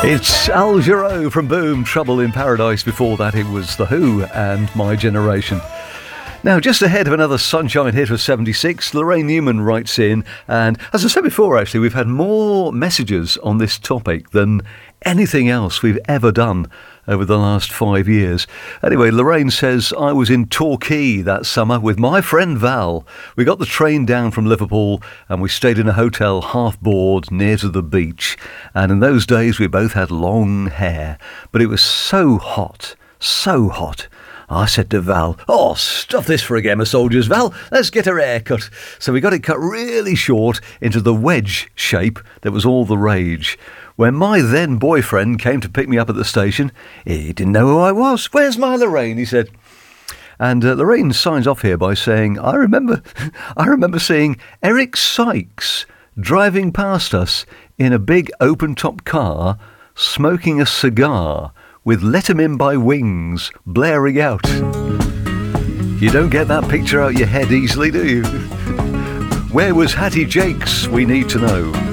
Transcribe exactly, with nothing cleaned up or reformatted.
It's Al Jarreau from Boom, Trouble in Paradise. Before that, it was The Who and My Generation. Now, just ahead of another sunshine hit of seventy-six, Lorraine Newman writes in, and as I said before, actually, we've had more messages on this topic than anything else we've ever done over the last five years. Anyway, Lorraine says, I was in Torquay that summer with my friend Val. We got the train down from Liverpool and we stayed in a hotel half board near to the beach. And in those days we both had long hair, but it was so hot, so hot. I said to Val, oh, stuff this for a game of soldiers, Val. Let's get her hair cut. So we got it cut really short into the wedge shape that was all the rage. When my then boyfriend came to pick me up at the station, he didn't know who I was. Where's my Lorraine? He said. And uh, Lorraine signs off here by saying, I remember, I remember seeing Eric Sykes driving past us in a big open-top car, smoking a cigar, with Let 'Em In by Wings blaring out. You don't get that picture out your head easily, do you? Where was Hattie Jakes, we need to know.